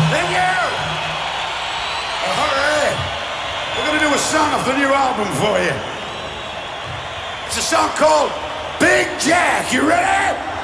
Thank you. All right. We're going to do a song off the new album for you. It's a song called Big Jack. You ready?